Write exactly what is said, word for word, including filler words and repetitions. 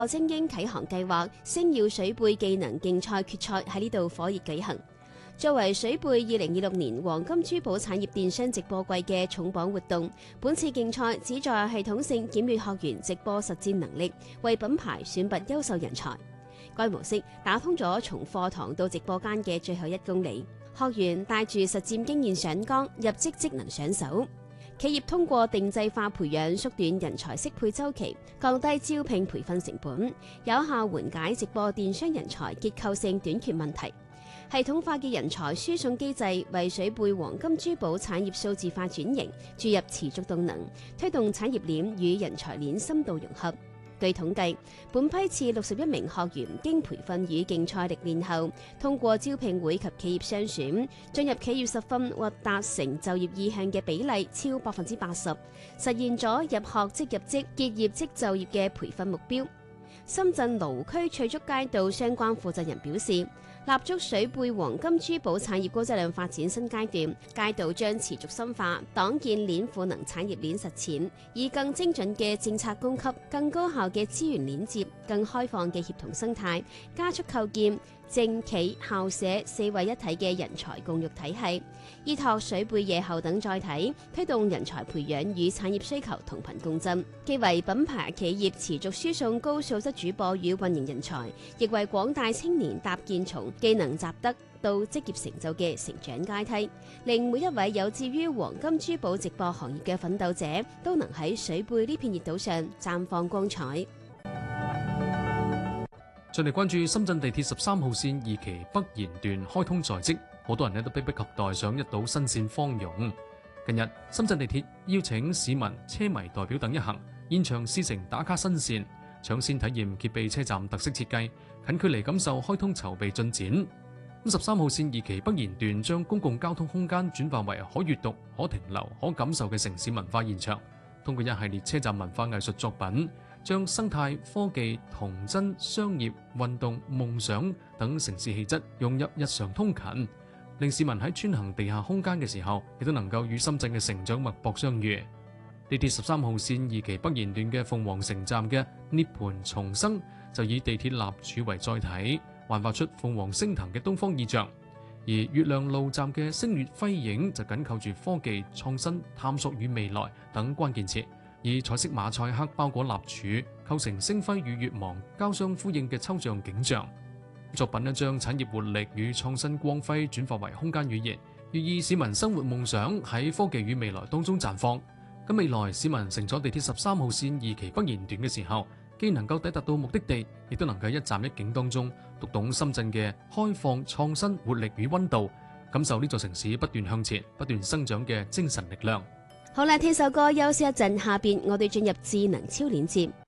精英啟航計劃星耀水貝技能競賽決賽喺呢度火熱舉行。作為水貝二零二六年黃金珠寶產業電商直播季嘅重磅活動，本次競賽旨在系統性檢閱學員直播實戰能力，為品牌選拔優秀人才。該模式打通咗從課堂到直播間嘅最後一公里，學員帶住實戰經驗上崗，入職即能上手。企業通過定制化培養縮短人才適配週期，降低招聘培訓成本，有效緩解直播電商人才結構性短缺問題。系統化嘅人才輸送機制為水貝黃金珠寶產業數字化轉型注入持續動能，推動產業鏈與人才鏈深度融合。據統計，本批次六十一名學員經培訓與競賽歷練後，通過招聘會及企業篩選，進入企業實訓或達成就業意向嘅比例超百分之八十，實現咗入學即入職、結業即就業嘅培訓目標。深圳蘆區翠竹街道相關負責人表示，立足水貝黃金珠寶產業高質量發展新階段，街道將持續深化黨建鏈賦能產業鏈實踐，以更精準嘅政策供給、更高效嘅資源鏈接、更開放嘅協同生態，加速構建政企校社四位一體嘅人才共育體系，依託水貝夜後等載體，推動人才培養與產業需求同頻共振，既為品牌企業持續輸送高素質主播與運營人才，亦為廣大青年搭建從技能習得到職業成就嘅成長階梯，令每一位有志於黃金珠寶直播行業嘅奮鬥者都能喺水貝呢片熱島上綻放光彩。 再嚟關注深圳地鐵十三號線二期北延段開通在即，好多人咧都迫不及待想一睹新線芳容。近日，深圳地鐵邀請市民、車迷代表等一行，現場試乘打卡新線，搶先體驗揭秘車站特色設計，近距離感受開通籌備進展。十三號線二期北延段將公共交通空間轉化為可閱讀、可停留、可感受嘅城市文化現場，通過一系列車站文化藝術作品，將生態、科技、童真、商業、運動、夢想等城市氣質融入日常通勤，令市民喺穿行地下空間嘅時候，亦都能夠與深圳嘅成長脈搏相遇。地鐵十三號線二期北延段嘅鳳凰城站嘅涅槃重生就以地鐵立柱為載體，幻化出鳳凰升騰嘅東方意象；而月亮路站嘅星月輝映就緊扣住科技、創新、探索與未來等關鍵詞，以彩色馬賽克包裹立柱，構成星輝與月芒交相呼應嘅抽象景象。作品呢將產業活力與創新光輝轉化為空間語言，寓意市民生活夢想喺科技與未來當中綻放。咁未來市民乘坐地鐵十三號線二期北延段嘅時候，既能夠抵達到目的地，亦都能夠一站一景當中讀懂深圳嘅開放、創新、活力與溫度，感受呢座城市不斷向前、不斷生長嘅精神力量。 好啦，聽首歌休息一陣，下邊我哋進入智能超鏈接。